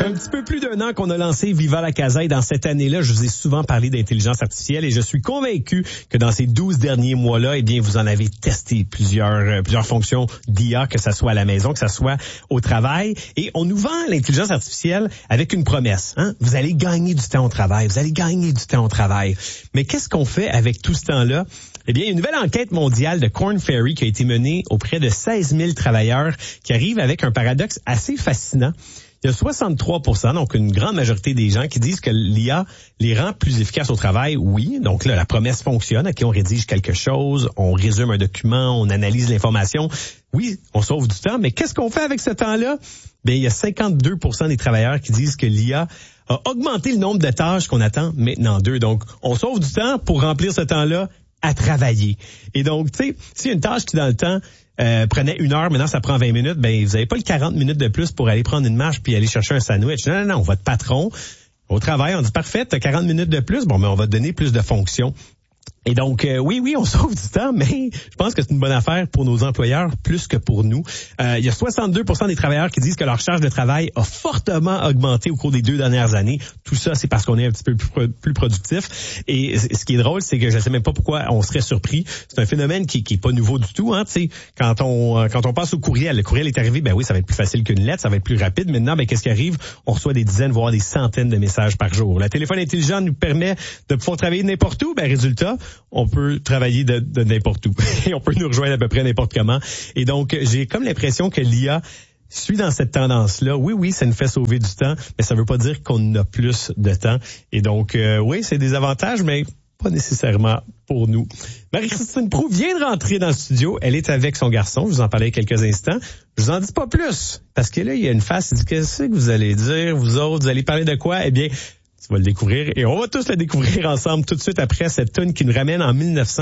Ça fait un petit peu plus d'1 an qu'on a lancé Viva la Casa et dans cette année-là, je vous ai souvent parlé d'intelligence artificielle et je suis convaincu que dans ces 12 derniers mois-là, eh bien, vous en avez testé plusieurs fonctions d'IA, que ça soit à la maison, que ça soit au travail. Et on nous vend l'intelligence artificielle avec une promesse. Hein? Vous allez gagner du temps au travail. Vous allez gagner du temps au travail. Mais qu'est-ce qu'on fait avec tout ce temps-là? Eh bien, une nouvelle enquête mondiale de Korn Ferry qui a été menée auprès de 16 000 travailleurs qui arrive avec un paradoxe assez fascinant. Il y a 63%, donc une grande majorité des gens qui disent que l'IA les rend plus efficaces au travail. Oui, donc là, la promesse fonctionne. OK, on rédige quelque chose, on résume un document, on analyse l'information. Oui, on sauve du temps, mais qu'est-ce qu'on fait avec ce temps-là? Bien, il y a 52% des travailleurs qui disent que l'IA a augmenté le nombre de tâches qu'on attend maintenant d'eux. Donc, on sauve du temps pour remplir ce temps-là à travailler. Et donc, tu sais, si une tâche qui dans le temps prenait 1 heure, maintenant ça prend 20 minutes, ben vous avez pas le 40 minutes de plus pour aller prendre une marche puis aller chercher un sandwich. Non, votre patron, au travail, on dit parfait, t'as 40 minutes de plus, bon, mais on va te donner plus de fonctions. Et donc, oui, on sauve du temps, mais je pense que c'est une bonne affaire pour nos employeurs plus que pour nous. Il y a 62% des travailleurs qui disent que leur charge de travail a fortement augmenté au cours des 2 dernières années. Tout ça, c'est parce qu'on est un petit peu plus productif. Et ce qui est drôle, c'est que je sais même pas pourquoi on serait surpris. C'est un phénomène qui est pas nouveau du tout. Hein, tu sais, quand on passe au courriel, le courriel est arrivé, ben oui, ça va être plus facile qu'une lettre, ça va être plus rapide. Maintenant, ben qu'est-ce qui arrive? On reçoit des dizaines, voire des centaines de messages par jour. Le téléphone intelligent nous permet de pouvoir travailler n'importe où. Ben résultat, on peut travailler de n'importe où. Et on peut nous rejoindre à peu près n'importe comment. Et donc, j'ai comme l'impression que l'IA suit dans cette tendance-là. Oui, ça nous fait sauver du temps, mais ça veut pas dire qu'on a plus de temps. Et donc, oui, c'est des avantages, mais pas nécessairement pour nous. Marie-Christine Proulx vient de rentrer dans le studio. Elle est avec son garçon. Je vous en parlais il y a quelques instants. Je vous en dis pas plus. Parce que là, il y a une face qui dit, qu'est-ce que vous allez dire, vous autres? Vous allez parler de quoi? Eh bien, tu vas le découvrir et on va tous le découvrir ensemble tout de suite après cette tune qui nous ramène en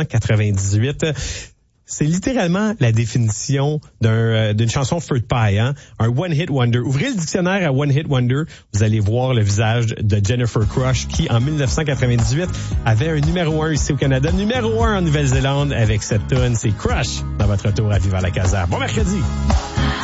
1998. C'est littéralement la définition d'une chanson Fruit Pie, hein? Un one-hit wonder. Ouvrez le dictionnaire à one-hit wonder, vous allez voir le visage de Jennifer Crush qui, en 1998, avait un numéro 1 ici au Canada, numéro 1 en Nouvelle-Zélande avec cette tune. C'est Crush dans votre tour à Viva la Casa. Bon mercredi!